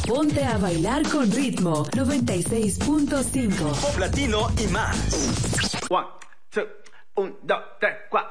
Ponte a bailar con ritmo 96.5. Pop latino y más. 1, 2, 1, 2, 3, 4.